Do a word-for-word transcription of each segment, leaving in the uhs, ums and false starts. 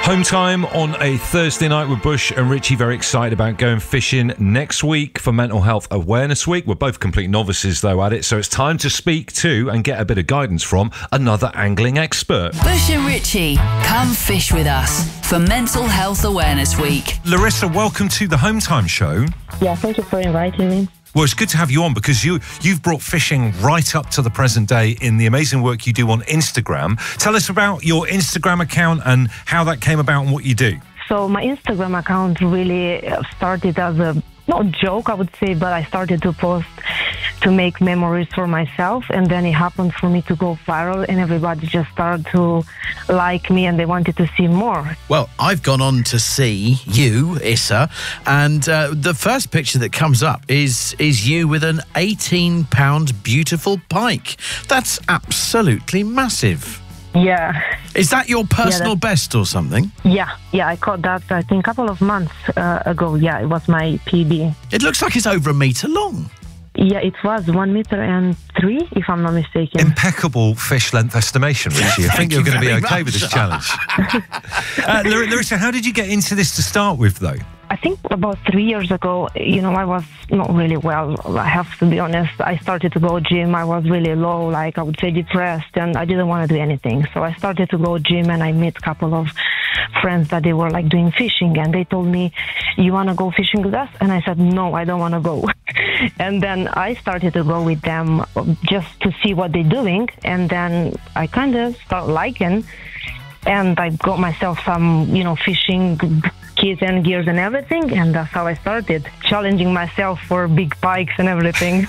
Home time on a Thursday night with Bush and Richie. Very excited about going fishing next week for Mental Health Awareness Week. We're both complete novices, though, at it, so it's time to speak to and get a bit of guidance from another angling expert. Bush and Richie, come fish with us for Mental Health Awareness Week. Larissa, welcome to the Home Time Show. Yeah, thank you for inviting me. Well, it's good to have you on because you, you've brought fishing right up to the present day in the amazing work you do on Instagram. Tell us about your Instagram account and how that came about and what you do. So my Instagram account really started as a, not joke, I would say, but I started to post to make memories for myself, and then it happened for me to go viral, and everybody just started to like me and they wanted to see more. Well, I've gone on to see you, Issa, and uh, the first picture that comes up is is you with an eighteen pound beautiful pike. That's absolutely massive. Yeah. Is that your personal yeah, best or something? Yeah, yeah, I caught that, I think, a couple of months uh, ago. Yeah, it was my P B. It looks like it's over a metre long. Yeah, it was one meter and three, if I'm not mistaken. Impeccable fish length estimation, Richie. I think you're going to be okay with this challenge. uh, Larissa, how did you get into this to start with, though? I think about three years ago, you know, I was not really well. I have to be honest. I started to go gym. I was really low, like I would say depressed, and I didn't want to do anything. So I started to go gym, and I met a couple of friends that they were like doing fishing, and they told me, "You want to go fishing with us?" And I said, "No, I don't want to go." And then I started to go with them just to see what they're doing, and then I kind of start liking, and I got myself some, you know, fishing kits and gears and everything, and that's how I started challenging myself for big pikes and everything.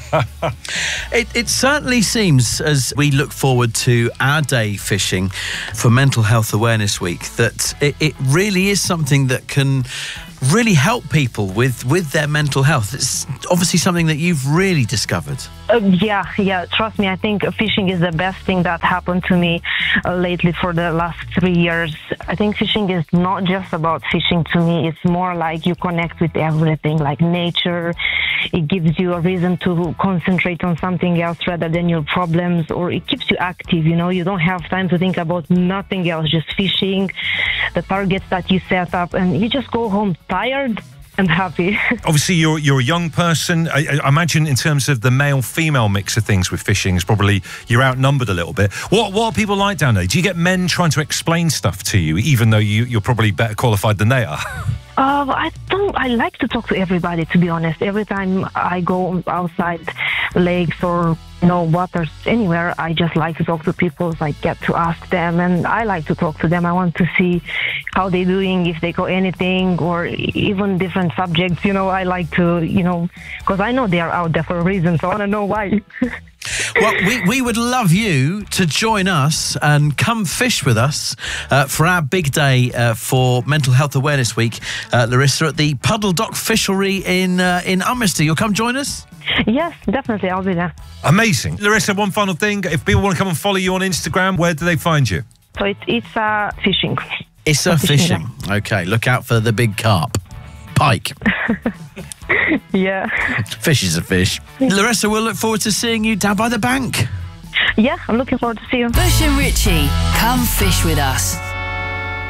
it, it certainly seems, as we look forward to our day fishing for Mental Health Awareness Week, that it, it really is something that can really help people with, with their mental health. It's obviously something that you've really discovered. Uh, yeah, yeah, trust me, I think fishing is the best thing that happened to me uh, lately for the last three years. I think fishing is not just about fishing to me, it's more like you connect with everything, like nature. It gives you a reason to concentrate on something else rather than your problems, or it keeps you active, you know, you don't have time to think about nothing else, just fishing, the targets that you set up, and you just go home tired and happy. Obviously, you're you're a young person. I, I imagine in terms of the male-female mix of things with fishing is probably you're outnumbered a little bit. What what are people like down there? Do you get men trying to explain stuff to you, even though you, you're probably better qualified than they are? Uh, I don't. I like to talk to everybody, to be honest. Every time I go outside lakes or, you know, waters anywhere, I just like to talk to people. I get to ask them, and I like to talk to them. I want to see how they're doing, if they got anything, or even different subjects. You know, I like to, you know, because I know they are out there for a reason, so I want to know why. Well, we, we would love you to join us and come fish with us uh, for our big day uh, for Mental Health Awareness Week, uh, Larissa, at the Puddle Dock Fishery in uh, in Ummisty. You'll come join us? Yes, definitely, I'll be there. Amazing. Larissa, one final thing. If people want to come and follow you on Instagram, where do they find you? So it's, it's uh, fishing. Issa Fishing. fishing. Okay, look out for the big carp. Pike. Yeah. Fish is a fish. Larissa, we'll look forward to seeing you down by the bank. Yeah, I'm looking forward to see you. Bush and Richie, come fish with us.